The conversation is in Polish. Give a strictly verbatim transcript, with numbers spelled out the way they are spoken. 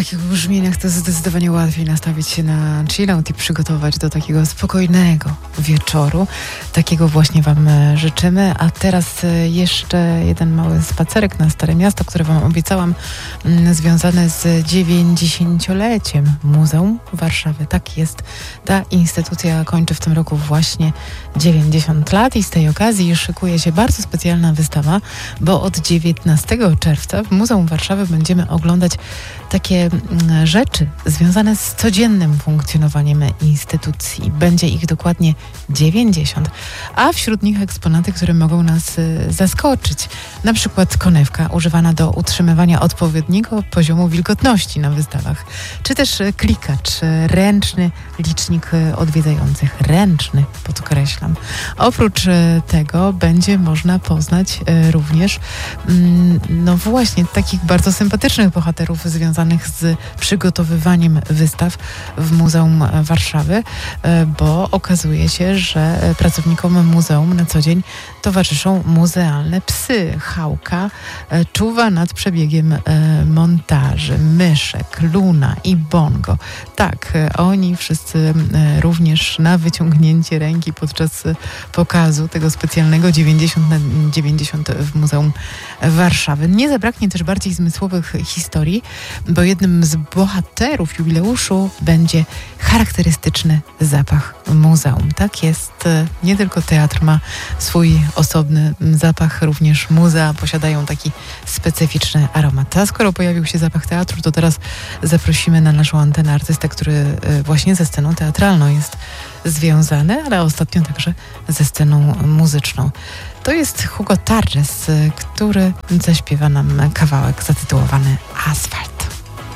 takich brzmieniach to zdecydowanie łatwiej nastawić się na chillout i przygotować do takiego spokojnego wieczoru. Takiego właśnie Wam życzymy. A teraz jeszcze jeden mały spacerek na Stare Miasto, które Wam obiecałam, związany z dziewięćdziesięcioleciem Muzeum Warszawy. Tak jest. Ta instytucja kończy w tym roku właśnie dziewięćdziesiąt lat i z tej okazji szykuje się bardzo specjalna wystawa, bo od dziewiętnastego czerwca w Muzeum Warszawy będziemy oglądać takie rzeczy związane z codziennym funkcjonowaniem instytucji. Będzie ich dokładnie dziewięćdziesiąt, a wśród nich eksponaty, które mogą nas zaskoczyć. Na przykład konewka używana do utrzymywania odpowiedniego poziomu wilgotności na wystawach, czy też klikacz, ręczny licznik odwiedzających. Ręczny, podkreślam. Oprócz tego będzie można poznać również no właśnie takich bardzo sympatycznych bohaterów związanych z przygotowywaniem wystaw w Muzeum Warszawy, bo okazuje się, że pracownikom muzeum na co dzień towarzyszą muzealne psy. Hałka czuwa nad przebiegiem montaży, Myszek, Luna i Bongo. Tak, oni wszyscy również na wyciągnięcie ręki podczas pokazu tego specjalnego dziewięćdziesiąt na dziewięćdziesiąt w Muzeum Warszawy. Nie zabraknie też bardziej zmysłowych historii, bo jednym z bohaterów jubileuszu będzie charakterystyczny zapach muzeum. Tak jest, nie tylko teatr ma swój osobny zapach, również muzea posiadają taki specyficzny aromat. A skoro pojawił się zapach teatru, to teraz zaprosimy na naszą antenę artystę, który właśnie ze sceną teatralną jest związany, ale ostatnio także ze sceną muzyczną. To jest Hugo Tarres, który zaśpiewa nam kawałek zatytułowany Asfalt.